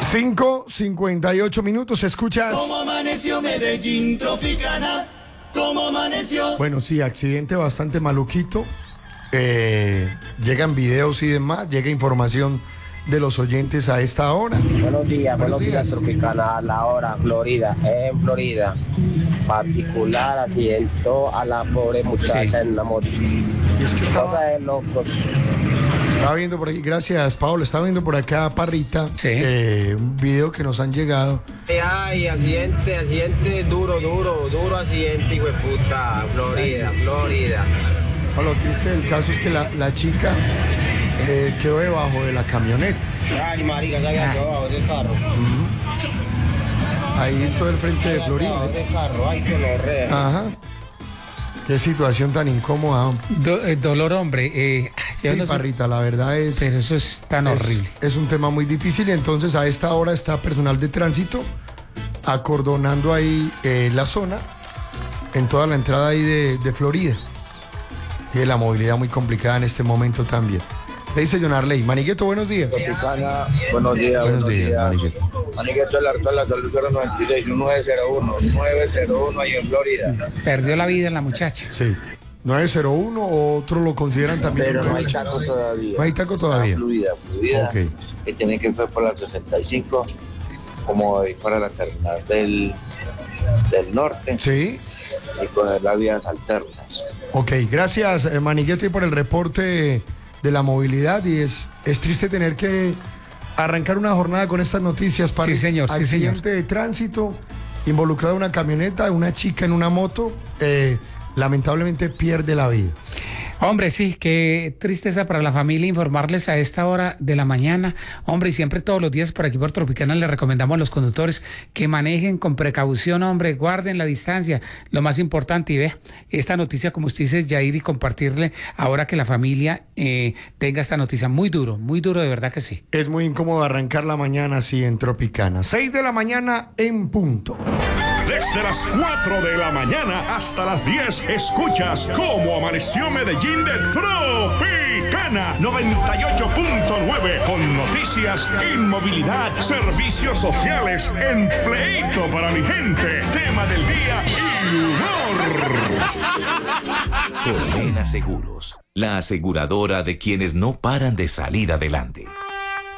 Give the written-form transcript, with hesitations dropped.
5:58, escuchas. ¿Cómo amaneció Medellín Tropicana? ¿Cómo amaneció? Bueno, sí, accidente bastante maluquito. Llegan videos y demás, llega información de los oyentes a esta hora. Buenos días, Tropicana, a la hora, Florida, en Florida. Particular accidentó a la pobre muchacha en una moto. Y es que Cosa de locos. estaba viendo por aquí, gracias Pablo, estaba viendo por acá Parrita, Sí. un video que nos han llegado. Ay, accidente, duro accidente, hijo de puta, Florida. Lo triste del caso es que la chica quedó debajo de la camioneta. Ay, marica, se había llevado ese carro. Ahí en todo el frente de Florida. Ese carro, ay, que lo re. Ajá. Qué situación tan incómoda, hombre. Dolor, hombre. Sí, yo no sé, Parrita, la verdad es... pero eso es tan horrible. Es un tema muy difícil y entonces a esta hora está personal de tránsito acordonando ahí la zona en toda la entrada ahí de Florida. Tiene la movilidad muy complicada en este momento también. Le dice John Arley. Manigueto, buenos días. Tropicana, buenos días. Manigueto. Manigueto, el Arto de la Salud 096, 901 ahí en Florida. Perdió la vida la muchacha. Sí. 901, otros lo consideran también. Pero no hay muchacho. taco todavía. No hay taco todavía. Está fluida. Ok. Que tiene que ir por la 65, como ir para la terminal del norte Sí. y coger las vías alternas. Ok, gracias Manigueto y por el reporte de la movilidad y es triste tener que arrancar una jornada con estas noticias. Sí, señor, sí, señor. Accidente de tránsito, involucrada una camioneta, una chica en una moto, lamentablemente pierde la vida. Hombre, sí, qué tristeza para la familia informarles a esta hora de la mañana. Hombre, y siempre todos los días por aquí por Tropicana les recomendamos a los conductores que manejen con precaución, hombre, guarden la distancia, lo más importante. Y ve, esta noticia, como usted dice, Yair, y compartirle ahora que la familia tenga esta noticia. Muy duro, de verdad que sí. Es muy incómodo arrancar la mañana así en Tropicana. 6 de la mañana en punto. Desde las 4 de la mañana hasta las 10 escuchas Cómo Amaneció Medellín de Tropicana 98.9 con noticias, inmovilidad, servicios sociales, empleito para mi gente, tema del día y humor. Colmena Seguros, la aseguradora de quienes no paran de salir adelante.